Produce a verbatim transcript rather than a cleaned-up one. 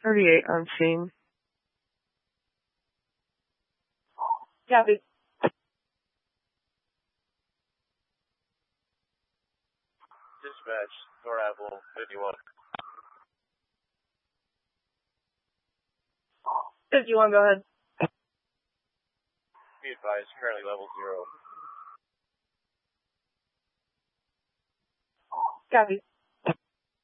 thirty-eight on scene. Copy. Dispatch, North Apple, fifty-one. fifty-one, go ahead. Be advised, currently level zero. Copy.